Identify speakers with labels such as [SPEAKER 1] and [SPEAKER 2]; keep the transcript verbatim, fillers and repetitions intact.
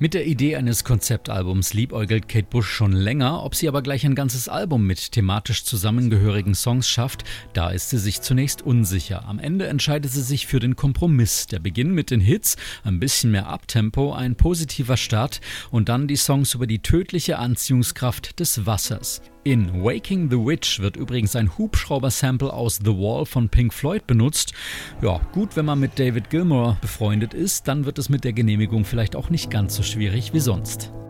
[SPEAKER 1] Mit der Idee eines Konzeptalbums liebäugelt Kate Bush schon länger, ob sie aber gleich ein ganzes Album mit thematisch zusammengehörigen Songs schafft, da ist sie sich zunächst unsicher. Am Ende entscheidet sie sich für den Kompromiss. Der Beginn mit den Hits, ein bisschen mehr Uptempo, ein positiver Start und dann die Songs über die tödliche Anziehungskraft des Wassers. In Waking the Witch wird übrigens ein Hubschrauber-Sample aus The Wall von Pink Floyd benutzt. Ja, gut, wenn man mit David Gilmour befreundet ist, dann wird es mit der Genehmigung vielleicht auch nicht ganz so schwierig wie sonst.